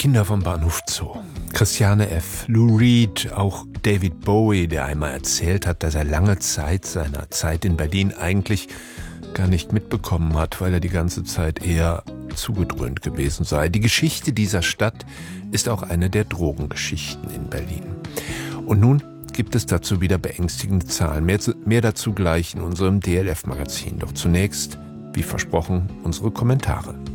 Kinder vom Bahnhof Zoo. Christiane F., Lou Reed, auch David Bowie, der einmal erzählt hat, dass er lange Zeit seiner Zeit in Berlin eigentlich gar nicht mitbekommen hat, weil er die ganze Zeit eher zugedröhnt gewesen sei. Die Geschichte dieser Stadt ist auch eine der Drogengeschichten in Berlin. Und nun gibt es dazu wieder beängstigende Zahlen. Mehr dazu gleich in unserem DLF-Magazin. Doch zunächst, wie versprochen, unsere Kommentare.